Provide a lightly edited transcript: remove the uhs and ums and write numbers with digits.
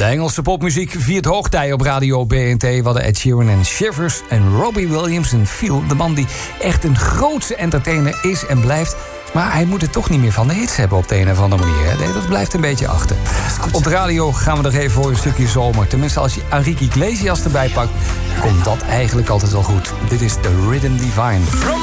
Engelse popmuziek viert hoogtij op radio BNT. We hadden Ed Sheeran en Shivers en Robbie Williams en Feel. De man die echt een grootse entertainer is en blijft. Maar hij moet het toch niet meer van de hits hebben op de een of andere manier. Hè? Nee, dat blijft een beetje achter. Op de radio gaan we nog even voor een stukje zomer. Tenminste, als je Enrique Iglesias erbij pakt, komt dat eigenlijk altijd wel goed. Dit is The Rhythm Divine.